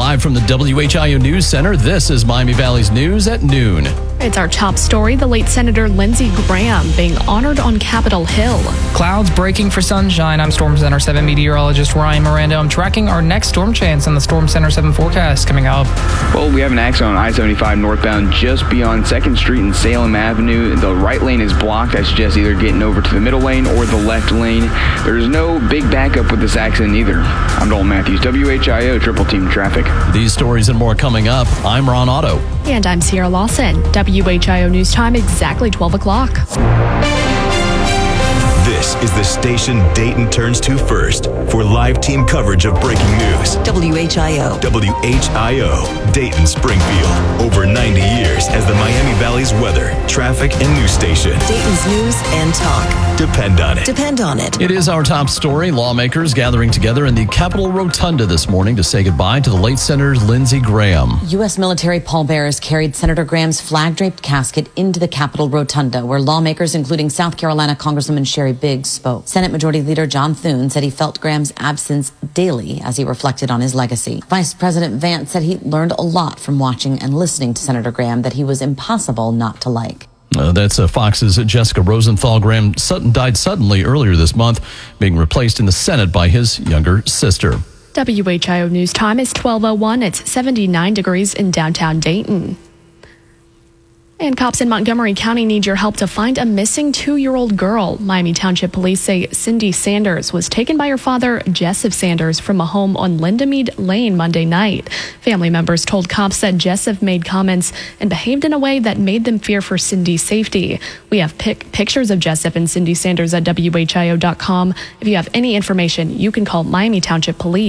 Live from the WHIO News Center, this is Miami Valley's News at noon. It's our top story, the late Senator Lindsey Graham being honored on Capitol Hill. Clouds breaking for sunshine. I'm Storm Center 7 meteorologist Ryan Miranda. I'm tracking our next storm chance on the Storm Center 7 forecast coming up. Well, we have an accident on I-75 northbound just beyond 2nd Street and Salem Avenue. The right lane is blocked. I suggest either getting over to the middle lane or the left lane. There's no big backup with this accident either. I'm Dalton Matthews, WHIO Triple Team Traffic. These stories and more coming up. I'm Ron Otto. And I'm Sierra Lawson. WHIO News Time, exactly 12 o'clock. This is the station Dayton turns to first for live team coverage of breaking news. WHIO. WHIO, Dayton Springfield. Over 90 years as the Miami Valley's weather, traffic, and news station. Dayton's news and talk. Depend on it. Depend on it. It is our top story. Lawmakers gathering together in the Capitol Rotunda this morning to say goodbye to the late Senator Lindsey Graham. U.S. military pallbearers carried Senator Graham's flag-draped casket into the Capitol Rotunda, where lawmakers, including South Carolina Congresswoman Sherry Biggs, spoke. Senate Majority Leader John Thune said he felt Graham's absence daily as he reflected on his legacy. Vice President Vance said he learned a lot from watching and listening to Senator Graham that he was impossible not to like. That's Fox's Jessica Rosenthal. Graham died suddenly earlier this month, being replaced in the Senate by his younger sister. WHIO News Time is 12:01. It's 79 degrees in downtown Dayton. And cops in Montgomery County need your help to find a missing 2-year-old girl. Miami Township Police say Cindy Sanders was taken by her father, Jesseph Sanders, from a home on Lindamead Lane Monday night. Family members told cops that Jesseph made comments and behaved in a way that made them fear for Cindy's safety. We have pictures of Jesseph and Cindy Sanders at WHIO.com. If you have any information, you can call Miami Township Police.